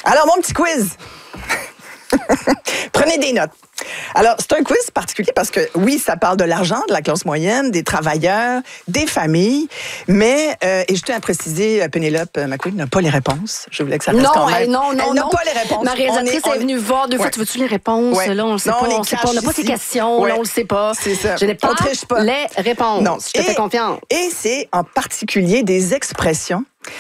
Alors, mon petit quiz. Prenez des notes. Alors, c'est un quiz particulier parce que, oui, ça parle de l'argent, de la classe moyenne, des travailleurs, des familles, mais, et je tiens à préciser, Pénélope McQueen n'a pas les réponses. Je voulais que ça reste quand même. Non, Elle n'a pas les réponses. Ma réalisatrice est venue voir deux fois. Tu veux-tu les réponses? Ouais. Là, on le sait non, pas. On n'a pas ces questions. Ouais. Là, on le sait pas. C'est ça. Je n'ai pas les réponses. Non. Je te fais confiance. Et c'est en particulier des expressions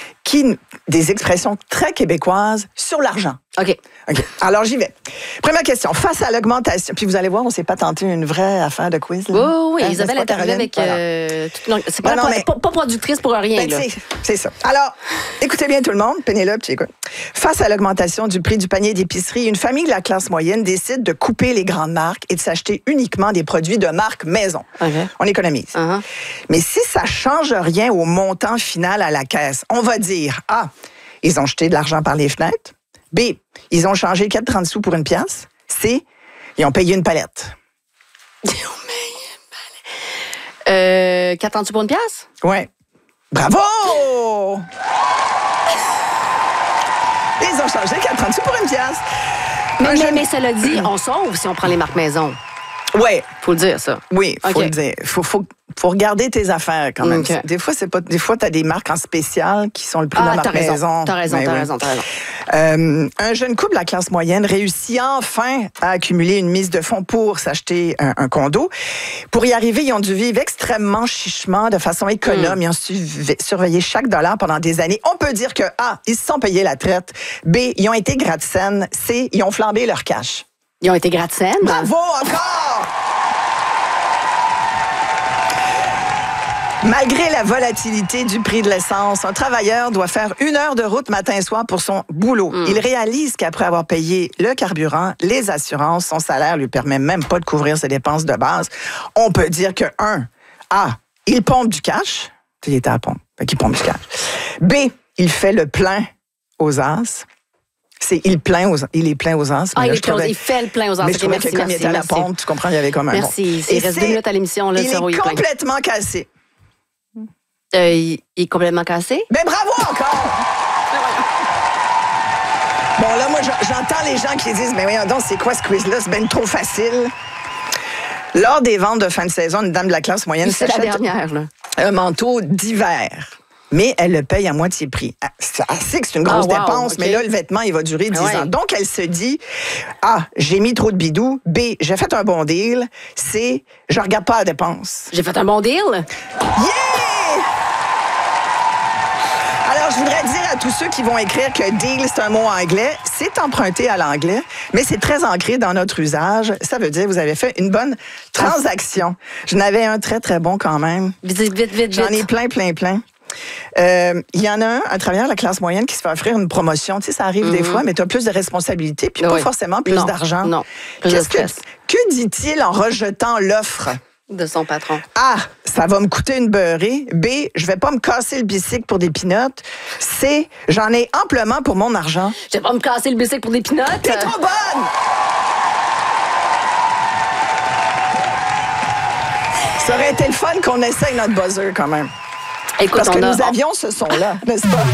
très québécoises sur l'argent. OK. Alors, j'y vais. Première question. Face à l'augmentation, puis vous allez voir, on s'est pas tenté une vraie affaire de quiz. Là. Oui. Isabelle est arrivée avec... c'est pas, pas productrice pour rien. Ben, c'est ça. Alors, écoutez bien tout le monde. Pénélope, tu écoutes. Face à l'augmentation du prix du panier d'épicerie, une famille de la classe moyenne décide de couper les grandes marques et de s'acheter uniquement des produits de marque maison. Okay. On économise. Uh-huh. Mais si ça change rien au montant final à la caisse, on va dire A, ils ont jeté de l'argent par les fenêtres. B, ils ont changé 4,30 sous pour une pièce. C, ils ont payé une palette. Ils ont payé une palette. 4,30 sous pour une pièce? Oui. Bravo! Ils ont changé 4,30 sous pour une pièce. Mais cela dit, on sauve si on prend les marques maison. Oui. Faut le dire, ça. Oui, faut le dire. Faut regarder tes affaires quand même. Okay. Des fois, t'as des marques en spécial qui sont le prix de la marque maison. T'as raison. Un jeune couple de la classe moyenne réussit enfin à accumuler une mise de fonds pour s'acheter un condo. Pour y arriver, ils ont dû vivre extrêmement chichement, de façon économe. Ils ont surveillé chaque dollar pendant des années. On peut dire que A, ils se sont payés la traite. B, ils ont été gratte-scène. C, ils ont flambé leur cash. Ils ont été gratte-scène. Bravo encore! Malgré la volatilité du prix de l'essence, un travailleur doit faire 1 heure de route matin et soir pour son boulot. Il réalise qu'après avoir payé le carburant, les assurances, son salaire lui permet même pas de couvrir ses dépenses de base. On peut dire que A, il pompe du cash. Il était à la pompe, fait qu'il pompe du cash. B, il fait le plein aux as. Il est plein aux as. Il fait le plein aux as. Mais je trouvais que comme il était à la pompe, tu comprends, il y avait comme un Merci. Il reste 2 minutes à l'émission. Là, il est complètement cassé. Il est complètement cassé? Ben bravo encore! Bon, là, moi, j'entends les gens qui disent, mais voyons donc, c'est quoi ce quiz-là? C'est bien trop facile. Lors des ventes de fin de saison, une dame de la classe moyenne s'achète un manteau d'hiver. Mais elle le paye à moitié prix. Elle sait que c'est une grosse dépense, mais là, le vêtement, il va durer 10 ans. Donc, elle se dit, A, j'ai mis trop de bidou. B, j'ai fait un bon deal. C, je regarde pas la dépense. J'ai fait un bon deal? Yeah! Alors, je voudrais dire à tous ceux qui vont écrire que deal, c'est un mot anglais. C'est emprunté à l'anglais, mais c'est très ancré dans notre usage. Ça veut dire que vous avez fait une bonne transaction. Je n'avais un très, très bon quand même. Vite. J'en ai plein. Il y en a un travailleur de la classe moyenne qui se fait offrir une promotion. Tu sais, ça arrive des fois, mais tu as plus de responsabilités, puis pas forcément plus d'argent. Non, plus de stress. Que dit-il en rejetant l'offre? De son patron. A, ça va me coûter une beurrée. B, je vais pas me casser le bicycle pour des pinottes. C, j'en ai amplement pour mon argent. Je vais pas me casser le bicycle pour des pinottes. T'es trop bonne! Ça aurait été le fun qu'on essaye notre buzzer quand même. Écoute, parce que nous avions ce son-là, n'est-ce pas?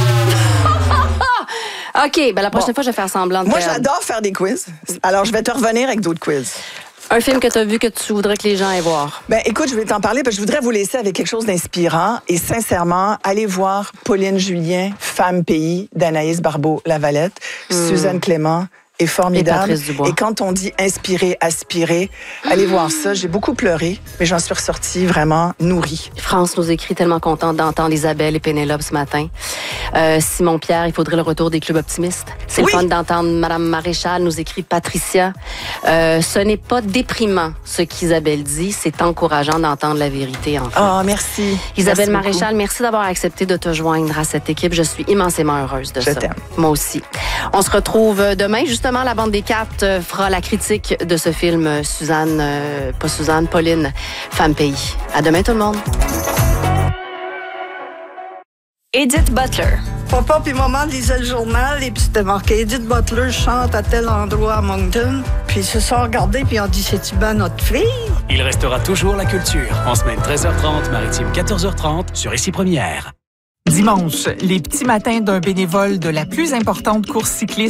OK, ben la prochaine fois, je vais faire semblant de Moi, j'adore faire des quiz. Alors, je vais te revenir avec d'autres quiz. Un film que tu as vu que tu voudrais que les gens aillent voir? Ben, écoute, je vais t'en parler parce que je voudrais vous laisser avec quelque chose d'inspirant. Et sincèrement, allez voir Pauline Julien, Femme Pays, d'Anaïs Barbeau-Lavalette. Suzanne Clément est formidable. Et quand on dit inspirer, aspirer, allez voir ça. J'ai beaucoup pleuré, mais j'en suis ressortie vraiment nourrie. France nous écrit tellement contente d'entendre Isabelle et Pénélope ce matin. Simon Pierre, il faudrait le retour des clubs optimistes. C'est le fun d'entendre Madame Maréchal, nous écrit Patricia. Ce n'est pas déprimant ce qu'Isabelle dit, c'est encourageant d'entendre la vérité en fait. Oh, merci. Isabelle Maréchal, merci d'avoir accepté de te joindre à cette équipe. Je suis immensément heureuse de ça. Je t'aime. Moi aussi. On se retrouve demain. Justement, la bande des cartes fera la critique de ce film Pauline, Femme Pays. À demain tout le monde. Edith Butler. Papa puis maman lisaient le journal et puis c'était marqué Edith Butler chante à tel endroit à Moncton. Puis ils se sont regardés puis ils ont dit c'est-tu bien notre fille? Il restera toujours la culture. En semaine 13h30, maritime 14h30 sur Ici Première. Dimanche, les petits matins d'un bénévole de la plus importante course cycliste